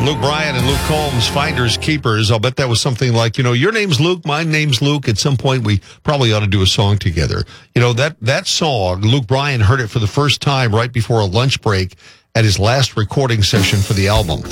Luke Bryan and Luke Combs, Finders Keepers. I'll bet that was something like, your name's Luke, my name's Luke. At some point, we probably ought to do a song together. That song, Luke Bryan heard it for the first time right before a lunch break at his last recording session for the album.